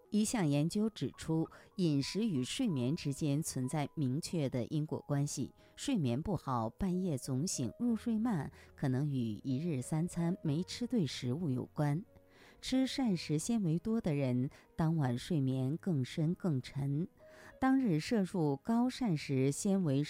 一项研究指出，饮食与睡眠之间存在明确的因果关系。睡眠不好，半夜总醒、入睡慢，可能与一日三餐没吃对食物有关。吃膳食纤维多的人，当晚睡眠更深更沉。当日摄入高膳食纤维